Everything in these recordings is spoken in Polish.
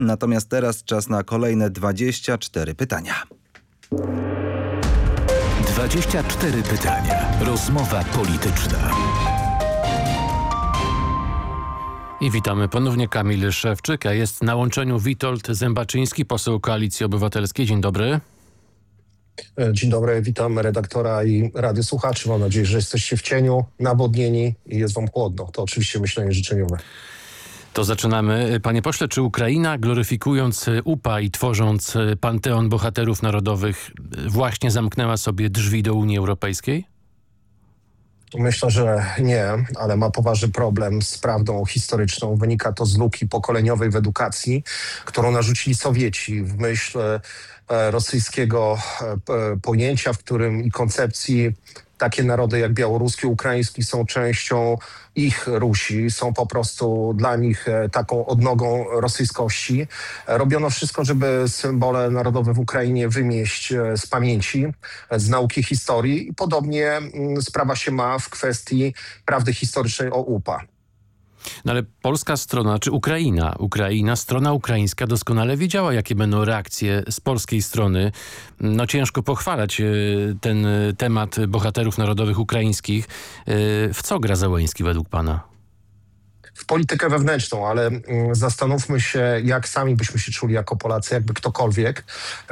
Natomiast teraz czas na kolejne 24 pytania. 24 pytania. Rozmowa polityczna. I witamy ponownie. Kamil Szewczyk, a jest na łączeniu Witold Zębaczyński, poseł Koalicji Obywatelskiej. Dzień dobry. Dzień dobry, witam redaktora i radiosłuchaczy. Mam nadzieję, że jesteście w cieniu, nawodnieni i jest wam chłodno. To oczywiście myślenie życzeniowe. To zaczynamy. Panie pośle, czy Ukraina, gloryfikując UPA i tworząc panteon bohaterów narodowych, właśnie zamknęła sobie drzwi do Unii Europejskiej? Myślę, że nie, ale ma poważny problem z prawdą historyczną. Wynika to z luki pokoleniowej w edukacji, którą narzucili Sowieci w myśl rosyjskiego pojęcia, w którym i koncepcji takie narody jak białoruski, ukraiński są częścią ich Rusi, są po prostu dla nich taką odnogą rosyjskości. Robiono wszystko, żeby symbole narodowe w Ukrainie wymieść z pamięci, z nauki historii. I podobnie sprawa się ma w kwestii prawdy historycznej o UPA. No ale polska strona, czy strona ukraińska doskonale wiedziała, jakie będą reakcje z polskiej strony. No ciężko pochwalać ten temat bohaterów narodowych ukraińskich. W co gra Zełenski według pana? W politykę wewnętrzną, ale zastanówmy się, jak sami byśmy się czuli jako Polacy, jakby ktokolwiek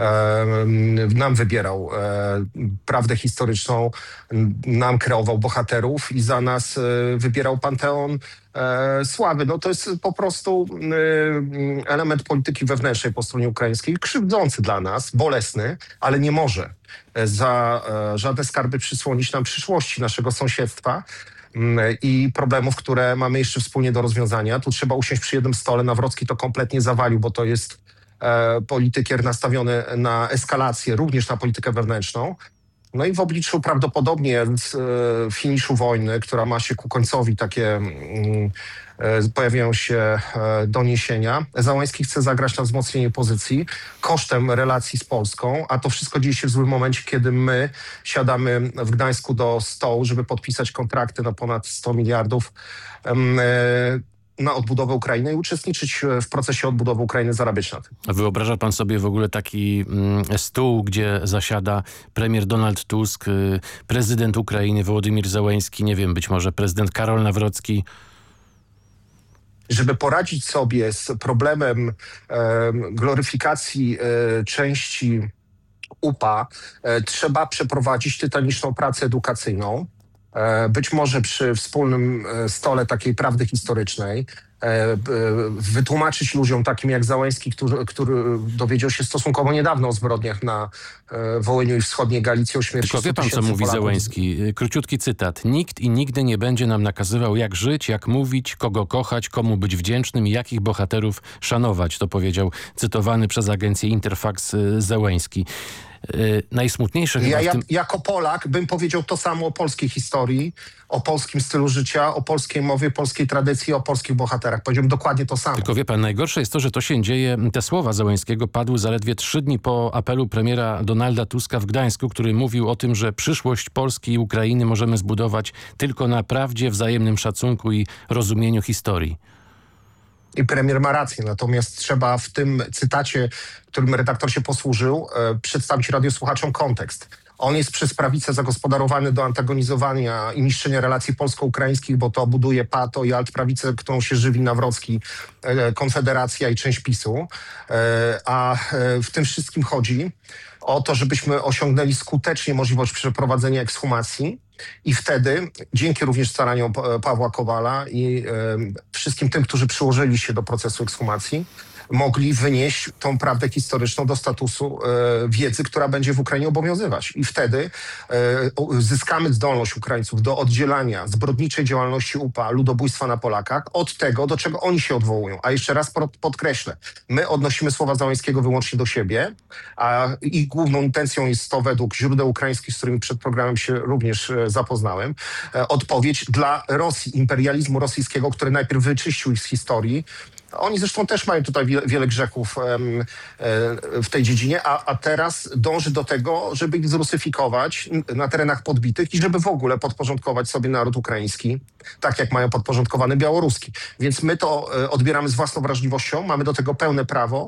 nam wybierał prawdę historyczną, nam kreował bohaterów i za nas wybierał panteon sławy. No to jest po prostu element polityki wewnętrznej po stronie ukraińskiej, krzywdzący dla nas, bolesny, ale nie może za żadne skarby przysłonić nam przyszłości naszego sąsiedztwa i problemów, które mamy jeszcze wspólnie do rozwiązania. Tu trzeba usiąść przy jednym stole. Nawrocki to kompletnie zawalił, bo to jest politykier nastawiony na eskalację, również na politykę wewnętrzną. No i w obliczu prawdopodobnie finiszu wojny, która ma się ku końcowi, takie pojawiają się doniesienia. Zełenski chce zagrać na wzmocnienie pozycji kosztem relacji z Polską, a to wszystko dzieje się w złym momencie, kiedy my siadamy w Gdańsku do stołu, żeby podpisać kontrakty na ponad 100 miliardów na odbudowę Ukrainy i uczestniczyć w procesie odbudowy Ukrainy, zarabiać na tym. Wyobraża pan sobie w ogóle taki stół, gdzie zasiada premier Donald Tusk, prezydent Ukrainy Wołodymyr Zełenski, nie wiem, być może prezydent Karol Nawrocki? Żeby poradzić sobie z problemem gloryfikacji części UPA, trzeba przeprowadzić tytaniczną pracę edukacyjną. Być może przy wspólnym stole takiej prawdy historycznej, wytłumaczyć ludziom takim jak Zełenski, który dowiedział się stosunkowo niedawno o zbrodniach na Wołyniu i wschodniej Galicji, o śmierci 100 Tylko wie pan, co mówi Polaków. Zełenski. Króciutki cytat. Nikt i nigdy nie będzie nam nakazywał, jak żyć, jak mówić, kogo kochać, komu być wdzięcznym i jakich bohaterów szanować. To powiedział cytowany przez agencję Interfax Zełenski. Najsmutniejsze chyba w tym... Jako Polak bym powiedział to samo o polskiej historii, o polskim stylu życia, o polskiej mowie, polskiej tradycji, o polskich bohaterach. Powiedziałbym dokładnie to samo. Tylko wie pan, najgorsze jest to, że to się dzieje, te słowa Zełenskiego padły zaledwie 3 dni po apelu premiera Donalda Tuska w Gdańsku, który mówił o tym, że przyszłość Polski i Ukrainy możemy zbudować tylko na prawdzie, wzajemnym szacunku i rozumieniu historii. I premier ma rację, natomiast trzeba w tym cytacie, którym redaktor się posłużył, przedstawić radiosłuchaczom kontekst. On jest przez prawicę zagospodarowany do antagonizowania i niszczenia relacji polsko-ukraińskich, bo to buduje pato i altprawicę, którą się żywi Nawrocki, Konfederacja i część PiS-u. A w tym wszystkim chodzi o to, żebyśmy osiągnęli skutecznie możliwość przeprowadzenia ekshumacji i wtedy, dzięki również staraniom Pawła Kowala i wszystkim tym, którzy przyłożyli się do procesu ekshumacji, mogli wynieść tą prawdę historyczną do statusu wiedzy, która będzie w Ukrainie obowiązywać. I wtedy zyskamy zdolność Ukraińców do oddzielania zbrodniczej działalności UPA, ludobójstwa na Polakach, od tego, do czego oni się odwołują. A jeszcze raz podkreślę, my odnosimy słowa Zełenskiego wyłącznie do siebie, a ich główną intencją jest to, według źródeł ukraińskich, z którymi przed programem się również zapoznałem, odpowiedź dla Rosji, imperializmu rosyjskiego, który najpierw wyczyścił ich z historii, Oni zresztą też mają tutaj wiele grzechów w tej dziedzinie, a teraz dąży do tego, żeby ich zrusyfikować na terenach podbitych i żeby w ogóle podporządkować sobie naród ukraiński, tak jak mają podporządkowany białoruski. Więc my to odbieramy z własną wrażliwością, mamy do tego pełne prawo.